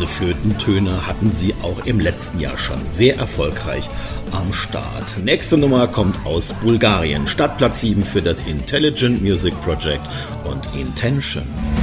Flötentöne hatten sie auch im letzten Jahr schon sehr erfolgreich am Start. Nächste Nummer kommt aus Bulgarien. Stadtplatz 7 für das Intelligent Music Project und Intention.